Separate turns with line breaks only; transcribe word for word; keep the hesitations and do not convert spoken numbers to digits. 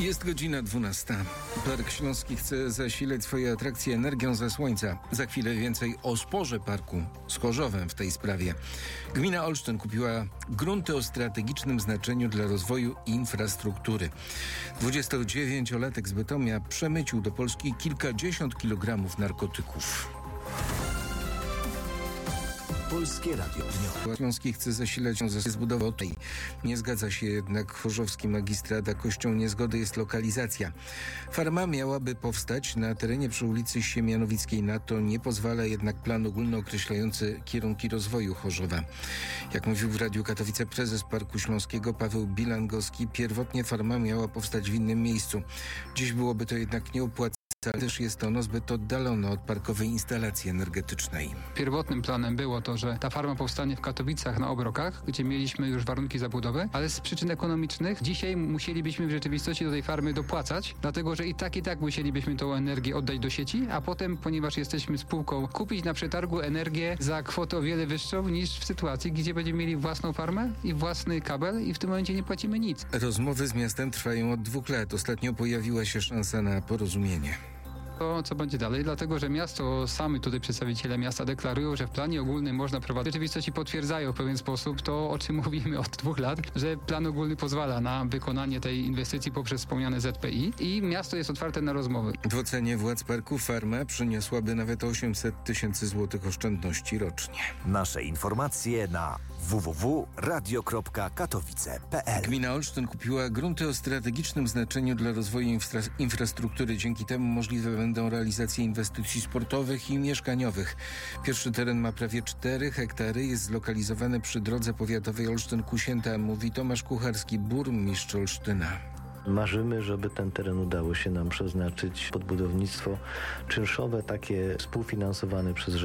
Jest godzina dwunasta. Park Śląski chce zasilać swoje atrakcje energią ze słońca. Za chwilę więcej o sporze parku z Chorzowem w tej sprawie. Gmina Olsztyn kupiła grunty o strategicznym znaczeniu dla rozwoju infrastruktury. dwudziestodziewięciolatek z Bytomia przemycił do Polski kilkadziesiąt kilogramów narkotyków.
Polskie Radio Dniowe.
Śląski chce zasilać ją ze zbudowy tej. Nie zgadza się jednak chorzowski magistrat, a kością niezgody jest lokalizacja. Farma miałaby powstać na terenie przy ulicy Siemianowickiej. Na to nie pozwala jednak plan ogólny określający kierunki rozwoju Chorzowa. Jak mówił w Radiu Katowice prezes Parku Śląskiego Paweł Bilangowski, pierwotnie farma miała powstać w innym miejscu. Dziś byłoby to jednak nieopłacalne. Też jest ono zbyt oddalone od parkowej instalacji energetycznej.
Pierwotnym planem było to, że ta farma powstanie w Katowicach na Obrokach, gdzie mieliśmy już warunki zabudowy, ale z przyczyn ekonomicznych dzisiaj musielibyśmy w rzeczywistości do tej farmy dopłacać, dlatego że i tak i tak musielibyśmy tą energię oddać do sieci, a potem, ponieważ jesteśmy spółką, kupić na przetargu energię za kwotę o wiele wyższą niż w sytuacji, gdzie będziemy mieli własną farmę i własny kabel i w tym momencie nie płacimy nic.
Rozmowy z miastem trwają od dwóch lat. Ostatnio pojawiła się szansa na porozumienie.
To, co będzie dalej, dlatego że miasto, sami tutaj przedstawiciele miasta deklarują, że w planie ogólnym można prowadzić. W rzeczywistości potwierdzają w pewien sposób to, o czym mówimy od dwóch lat, że plan ogólny pozwala na wykonanie tej inwestycji poprzez wspomniane Z P I i miasto jest otwarte na rozmowy.
W ocenie władz parku farma przyniosłaby nawet osiemset tysięcy złotych oszczędności rocznie.
Nasze informacje na w w w kropka radio kropka katowice kropka p l.
Gmina Olsztyn kupiła grunty o strategicznym znaczeniu dla rozwoju infra- infrastruktury. Dzięki temu możliwe będą realizacje inwestycji sportowych i mieszkaniowych. Pierwszy teren ma prawie cztery hektary, jest zlokalizowany przy drodze powiatowej Olsztyn-Kusięta, mówi Tomasz Kucharski, burmistrz Olsztyna.
Marzymy, żeby ten teren udało się nam przeznaczyć pod budownictwo czynszowe, takie współfinansowane przez rząd.